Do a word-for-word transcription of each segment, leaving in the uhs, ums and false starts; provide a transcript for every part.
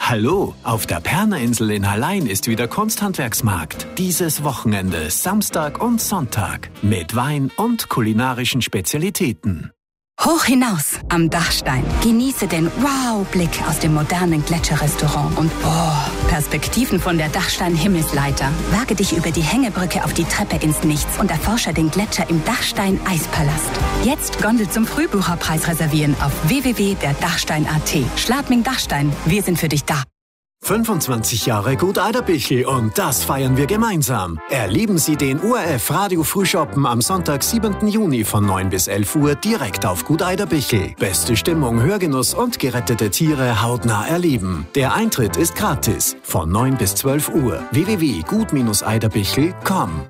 Hallo, auf der Pernerinsel in Hallein ist wieder Kunsthandwerksmarkt. Dieses Wochenende, Samstag und Sonntag. Mit Wein und kulinarischen Spezialitäten. Hoch hinaus am Dachstein. Genieße den Wow-Blick aus dem modernen Gletscherrestaurant und oh, Perspektiven von der Dachstein-Himmelsleiter. Wage dich über die Hängebrücke auf die Treppe ins Nichts und erforsche den Gletscher im Dachstein-Eispalast. Jetzt Gondel zum Frühbucherpreis reservieren auf w w w punkt der dachstein punkt a t. Schladming Dachstein, wir sind für dich da. fünfundzwanzig Jahre Gut Eiderbichl und das feiern wir gemeinsam. Erleben Sie den O R F Radio Frühschoppen am Sonntag, siebenten Juni von neun bis elf Uhr direkt auf Gut Eiderbichl. Beste Stimmung, Hörgenuss und gerettete Tiere hautnah erleben. Der Eintritt ist gratis von neun bis zwölf Uhr. w w w punkt gut eiderbichl punkt com.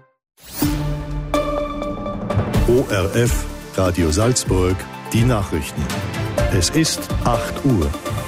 O R F Radio Salzburg, die Nachrichten. Es ist acht Uhr.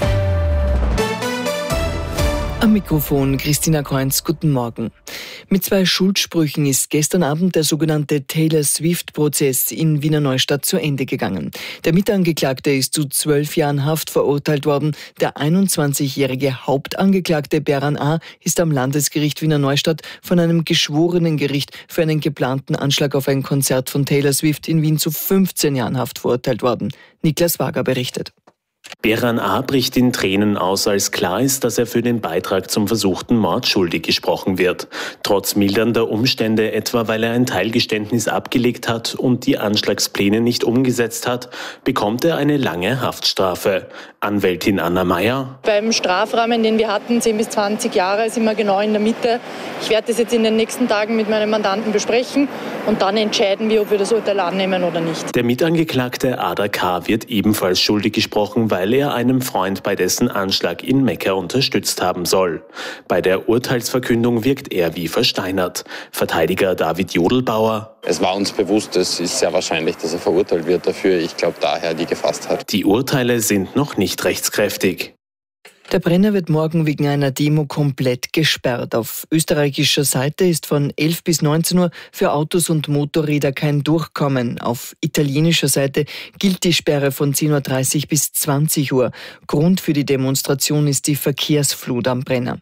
Am Mikrofon Christina Kreunz, guten Morgen. Mit zwei Schuldsprüchen ist gestern Abend der sogenannte Taylor Swift-Prozess in Wiener Neustadt zu Ende gegangen. Der Mitangeklagte ist zu zwölf Jahren Haft verurteilt worden. Der einundzwanzigjährige Hauptangeklagte Beran A. ist am Landesgericht Wiener Neustadt von einem Geschworenengericht für einen geplanten Anschlag auf ein Konzert von Taylor Swift in Wien zu fünfzehn Jahren Haft verurteilt worden. Niklas Wager berichtet. Beran A. bricht in Tränen aus, als klar ist, dass er für den Beitrag zum versuchten Mord schuldig gesprochen wird. Trotz mildernder Umstände, etwa weil er ein Teilgeständnis abgelegt hat und die Anschlagspläne nicht umgesetzt hat, bekommt er eine lange Haftstrafe. Anwältin Anna Meyer. Beim Strafrahmen, den wir hatten, zehn bis zwanzig Jahre, sind wir genau in der Mitte. Ich werde das jetzt in den nächsten Tagen mit meinem Mandanten besprechen und dann entscheiden wir, ob wir das Urteil annehmen oder nicht. Der Mitangeklagte Ada K. wird ebenfalls schuldig gesprochen, weil er einem Freund bei dessen Anschlag in Mekka unterstützt haben soll. Bei der Urteilsverkündung wirkt er wie versteinert. Verteidiger David Jodelbauer. Es war uns bewusst, es ist sehr wahrscheinlich, dass er verurteilt wird dafür. Ich glaube daher die Gefasstheit. Die Urteile sind noch nicht rechtskräftig. Der Brenner wird morgen wegen einer Demo komplett gesperrt. Auf österreichischer Seite ist von elf bis neunzehn Uhr für Autos und Motorräder kein Durchkommen. Auf italienischer Seite gilt die Sperre von zehn Uhr dreißig bis zwanzig Uhr. Grund für die Demonstration ist die Verkehrsflut am Brenner.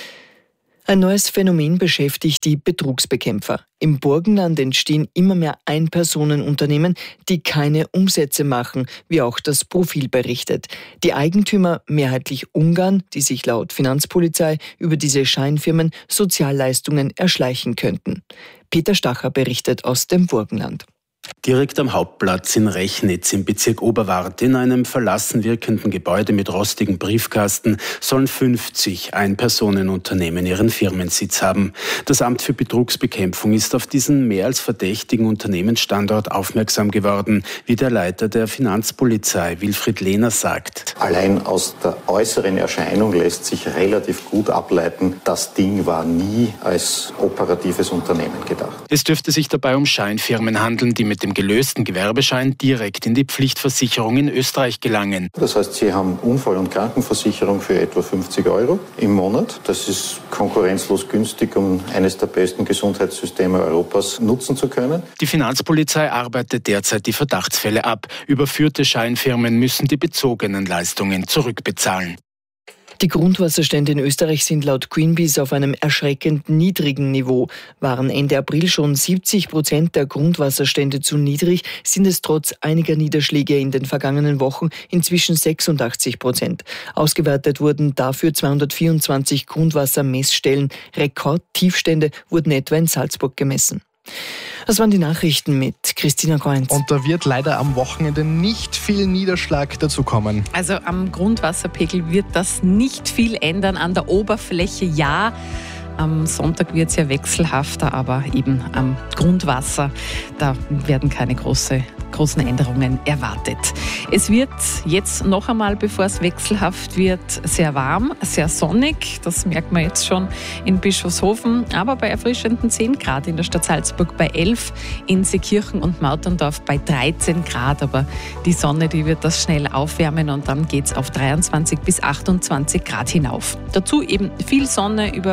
Ein neues Phänomen beschäftigt die Betrugsbekämpfer. Im Burgenland entstehen immer mehr Ein-Personen-Unternehmen, die keine Umsätze machen, wie auch das Profil berichtet. Die Eigentümer, mehrheitlich Ungarn, die sich laut Finanzpolizei über diese Scheinfirmen Sozialleistungen erschleichen könnten. Peter Stacher berichtet aus dem Burgenland. Direkt am Hauptplatz in Rechnitz im Bezirk Oberwart, in einem verlassen wirkenden Gebäude mit rostigem Briefkasten, sollen fünfzig Ein-Personen-Unternehmen ihren Firmensitz haben. Das Amt für Betrugsbekämpfung ist auf diesen mehr als verdächtigen Unternehmensstandort aufmerksam geworden, wie der Leiter der Finanzpolizei, Wilfried Lehner, sagt. Allein aus der äußeren Erscheinung lässt sich relativ gut ableiten, das Ding war nie als operatives Unternehmen gedacht. Es dürfte sich dabei um Scheinfirmen handeln, die mit dem gelösten Gewerbeschein direkt in die Pflichtversicherung in Österreich gelangen. Das heißt, Sie haben Unfall- und Krankenversicherung für etwa fünfzig Euro im Monat. Das ist konkurrenzlos günstig, um eines der besten Gesundheitssysteme Europas nutzen zu können. Die Finanzpolizei arbeitet derzeit die Verdachtsfälle ab. Überführte Scheinfirmen müssen die bezogenen Leistungen zurückbezahlen. Die Grundwasserstände in Österreich sind laut Greenpeace auf einem erschreckend niedrigen Niveau. Waren Ende April schon siebzig Prozent der Grundwasserstände zu niedrig, sind es trotz einiger Niederschläge in den vergangenen Wochen inzwischen sechsundachtzig Prozent. Ausgewertet wurden dafür zweihundertvierundzwanzig Grundwassermessstellen. Rekordtiefstände wurden etwa in Salzburg gemessen. Das waren die Nachrichten mit Christina Kreunz. Und da wird leider am Wochenende nicht viel Niederschlag dazukommen. Also am Grundwasserpegel wird das nicht viel ändern, an der Oberfläche ja. Am Sonntag wird es ja wechselhafter, aber eben am Grundwasser, da werden keine große, großen Änderungen erwartet. Es wird jetzt noch einmal, bevor es wechselhaft wird, sehr warm, sehr sonnig. Das merkt man jetzt schon in Bischofshofen, aber bei erfrischenden zehn Grad in der Stadt Salzburg, bei elf in Seekirchen und Mauterndorf bei dreizehn Grad. Aber die Sonne, die wird das schnell aufwärmen und dann geht es auf dreiundzwanzig bis achtundzwanzig Grad hinauf. Dazu eben viel Sonne über weite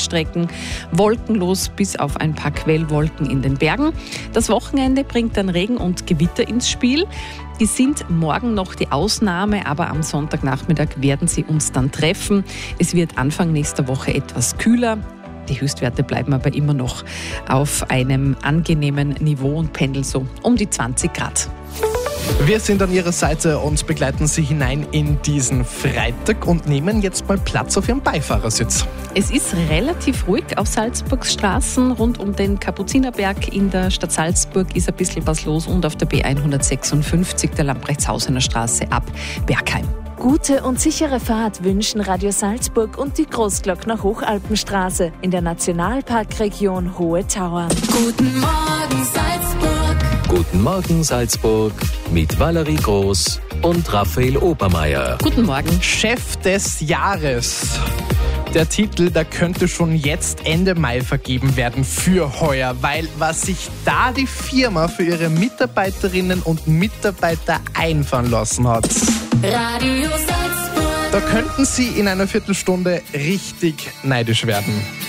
Strecken, wolkenlos bis auf ein paar Quellwolken in den Bergen. Das Wochenende bringt dann Regen und Gewitter ins Spiel. Die sind morgen noch die Ausnahme, aber am Sonntagnachmittag werden sie uns dann treffen. Es wird Anfang nächster Woche etwas kühler. Die Höchstwerte bleiben aber immer noch auf einem angenehmen Niveau und pendeln so um die zwanzig Grad. Wir sind an Ihrer Seite und begleiten Sie hinein in diesen Freitag und nehmen jetzt mal Platz auf Ihrem Beifahrersitz. Es ist relativ ruhig auf Salzburgs Straßen. Rund um den Kapuzinerberg in der Stadt Salzburg ist ein bisschen was los und auf der B hundertsechsundfünfzig der Lamprechtshausener Straße ab Bergheim. Gute und sichere Fahrt wünschen Radio Salzburg und die Großglockner Hochalpenstraße in der Nationalparkregion Hohe Tauern. Guten Morgen Salzburg. Guten Morgen Salzburg mit Valerie Groß und Raphael Obermeier. Guten Morgen. Chef des Jahres. Der Titel, der könnte schon jetzt Ende Mai vergeben werden für heuer, weil was sich da die Firma für ihre Mitarbeiterinnen und Mitarbeiter einfallen lassen hat. Radio Salzburg. Da könnten Sie in einer Viertelstunde richtig neidisch werden.